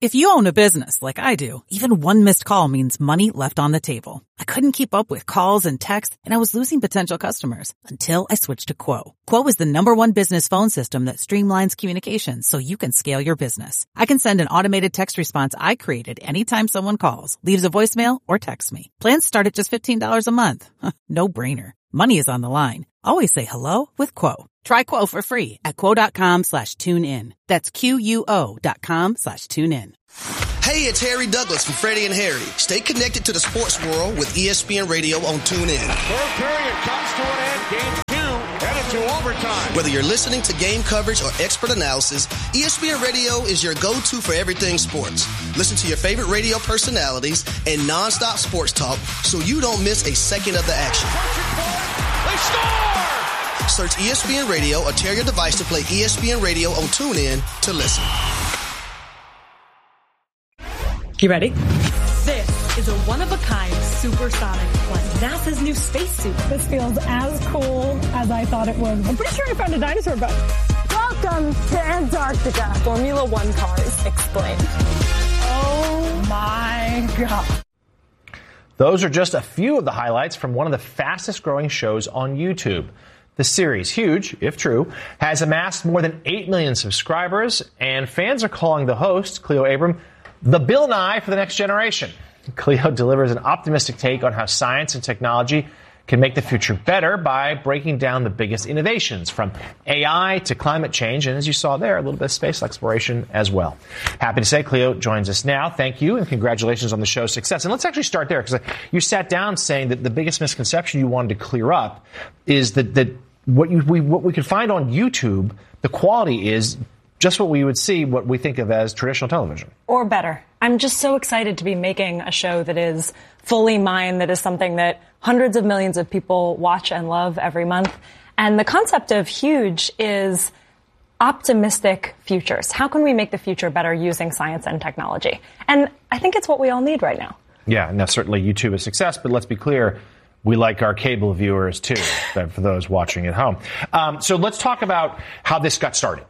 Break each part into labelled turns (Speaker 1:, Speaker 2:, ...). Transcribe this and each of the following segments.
Speaker 1: If you own a business like I do, even one missed call means money left on the table. I couldn't keep up with calls and texts, and I was losing potential customers until I switched to Quo. Quo is the #1 business phone system that streamlines communications so you can scale your business. I can send an automated text response I created anytime someone calls, leaves a voicemail, or texts me. Plans start at just $15 a month. No brainer. Money is on the line. Always say hello with Quo. Try Quo for free at quo.com/tune-in. That's QUO.com/tune-in.
Speaker 2: Hey, it's Harry Douglas from Freddie and Harry. Stay connected to the sports world with ESPN Radio on TuneIn.
Speaker 3: Third period comes to an end. Game 2 headed to overtime.
Speaker 2: Whether you're listening to game coverage or expert analysis, ESPN Radio is your go-to for everything sports. Listen to your favorite radio personalities and nonstop sports talk so you don't miss a second of the action.
Speaker 3: They score!
Speaker 2: Search ESPN Radio or tear your device to play ESPN Radio on TuneIn to listen.
Speaker 4: You ready? This is a one-of-a-kind supersonic plane. NASA's new spacesuit.
Speaker 5: This feels as cool as I thought it would. I'm pretty sure I found a dinosaur bone.
Speaker 6: Welcome to Antarctica.
Speaker 4: Formula One cars explained.
Speaker 5: Oh my God.
Speaker 7: Those are just a few of the highlights from one of the fastest growing shows on YouTube. The series, huge, if true, has amassed more than 8 million subscribers, and fans are calling the host, Cleo Abram, the Bill Nye for the next generation. Cleo delivers an optimistic take on how science and technology can make the future better by breaking down the biggest innovations from AI to climate change, and as you saw there, a little bit of space exploration as well. Happy to say Cleo joins us now. Thank you, and congratulations on the show's success. And let's actually start there, because you sat down saying that the biggest misconception you wanted to clear up is that what we could find on YouTube, the quality is just what we would see, what we think of as traditional television.
Speaker 4: Or better. I'm just so excited to be making a show that is fully mine, that is something that hundreds of millions of people watch and love every month. And the concept of Huge is optimistic futures. How can we make the future better using science and technology? And I think it's what we all need right now.
Speaker 7: Yeah, now certainly YouTube is a success, but let's be clear, we like our cable viewers, too, for those watching at home. So let's talk about how this got started.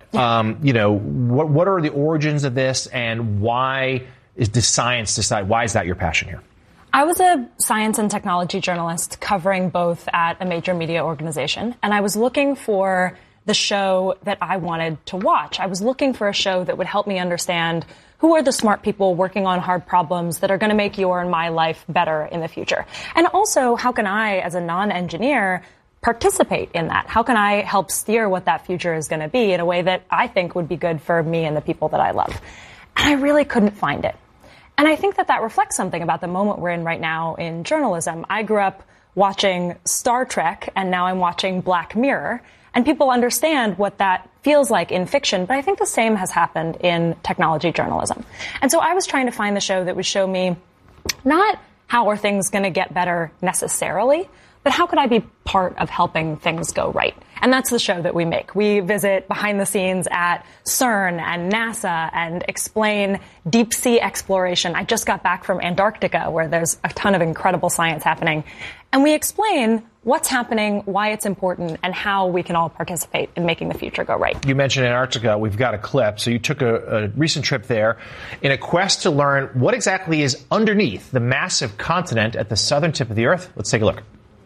Speaker 7: What are the origins of this, and why does science decide? Why is that your passion here?
Speaker 4: I was a science and technology journalist covering both at a major media organization, and I was looking for the show that I wanted to watch. I was looking for a show that would help me understand who are the smart people working on hard problems that are going to make your and my life better in the future. And also, how can I, as a non-engineer, participate in that? How can I help steer what that future is going to be in a way that I think would be good for me and the people that I love? And I really couldn't find it. And I think that reflects something about the moment we're in right now in journalism. I grew up watching Star Trek, and now I'm watching Black Mirror. And people understand what that feels like in fiction, but I think the same has happened in technology journalism. And so I was trying to find the show that would show me not how are things going to get better necessarily, but how could I be part of helping things go right? And that's the show that we make. We visit behind the scenes at CERN and NASA and explain deep sea exploration. I just got back from Antarctica, where there's a ton of incredible science happening. And we explain what's happening, why it's important, and how we can all participate in making the future go right.
Speaker 7: You mentioned Antarctica. We've got a clip. So you took a recent trip there in a quest to learn what exactly is underneath the massive continent at the southern tip of the Earth. Let's take a look.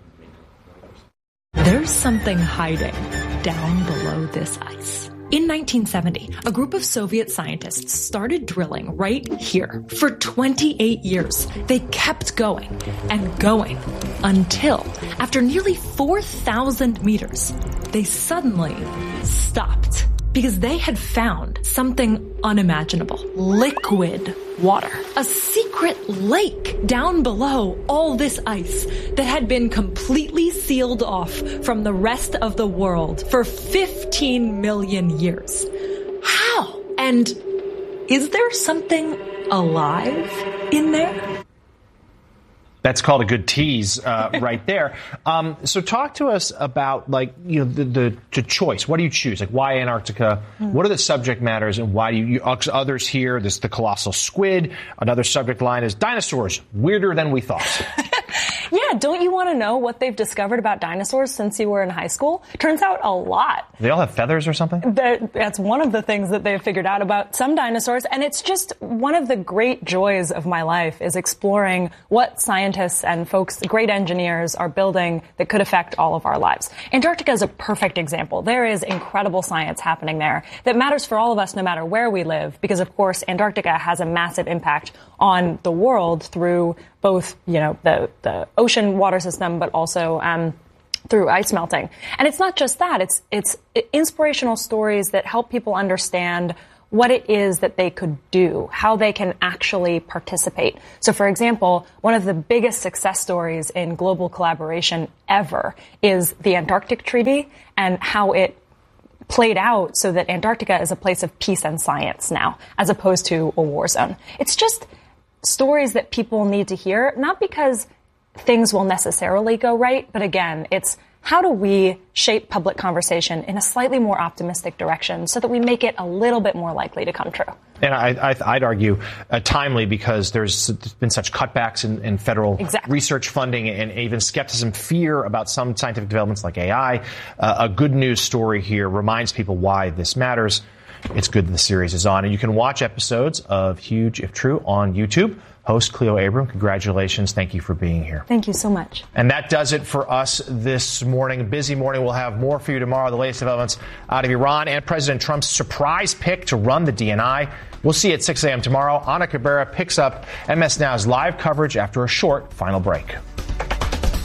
Speaker 8: There's something hiding down below this ice. In 1970, a group of Soviet scientists started drilling right here. For 28 years, they kept going and going until, after nearly 4,000 meters, they suddenly stopped because they had found something unimaginable. Liquid water. A secret lake down below all this ice that had been completely sealed off from the rest of the world for 15 million years. How? And is there something alive in there?
Speaker 7: That's called a good tease right there. So talk to us about, the choice. What do you choose? Like, why Antarctica? What are the subject matters, and why do you others here? This the colossal squid. Another subject line is dinosaurs. Weirder than we thought.
Speaker 4: Yeah, don't you want to know what they've discovered about dinosaurs since you were in high school? Turns out a lot.
Speaker 7: They all have feathers or something?
Speaker 4: That's one of the things that they've figured out about some dinosaurs, and it's just one of the great joys of my life is exploring what scientists and folks, great engineers, are building that could affect all of our lives. Antarctica is a perfect example. There is incredible science happening there that matters for all of us no matter where we live, because of course Antarctica has a massive impact on the world through both, the ocean water system, but also through ice melting. And it's not just that, it's inspirational stories that help people understand what it is that they could do, how they can actually participate. So, for example, one of the biggest success stories in global collaboration ever is the Antarctic Treaty and how it played out so that Antarctica is a place of peace and science now, as opposed to a war zone. It's just stories that people need to hear, not because things will necessarily go right, but again, it's how do we shape public conversation in a slightly more optimistic direction so that we make it a little bit more likely to come true?
Speaker 7: And I'd argue timely, because there's been such cutbacks in federal research funding and even skepticism, fear about some scientific developments like AI. A good news story here reminds people why this matters. It's good that the series is on. And you can watch episodes of Huge If True on YouTube. Host Cleo Abram, congratulations. Thank you for being here.
Speaker 4: Thank you so much.
Speaker 7: And that does it for us this morning. Busy morning. We'll have more for you tomorrow. The latest developments out of Iran and President Trump's surprise pick to run the DNI. We'll see you at 6 a.m. tomorrow. Ana Cabrera picks up MS Now's live coverage after a short final break.